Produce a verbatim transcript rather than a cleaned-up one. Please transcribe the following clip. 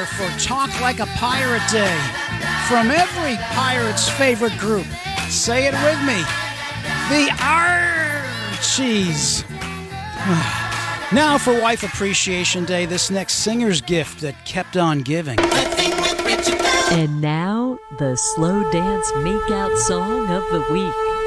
more for Talk Like a Pirate Day from every pirate's favorite group. Say it with me. The Archies. Now for Wife Appreciation Day, this next singer's gift that kept on giving. And now, the slow dance makeout song of the week.